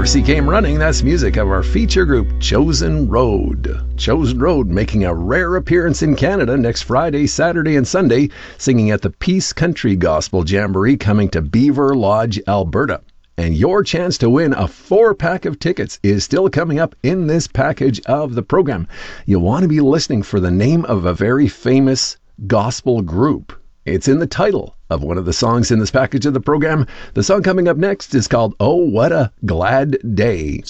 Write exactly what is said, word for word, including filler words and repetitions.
Mercy Came Running, that's music of our feature group, Chosen Road. Chosen Road making a rare appearance in Canada next Friday, Saturday, and Sunday, singing at the Peace Country Gospel Jamboree coming to Beaver Lodge, Alberta. And your chance to win a four-pack of tickets is still coming up in this package of the program. You'll want to be listening for the name of a very famous gospel group. It's in the title of one of the songs in this package of the program. The song coming up next is called Oh What a Glad Day.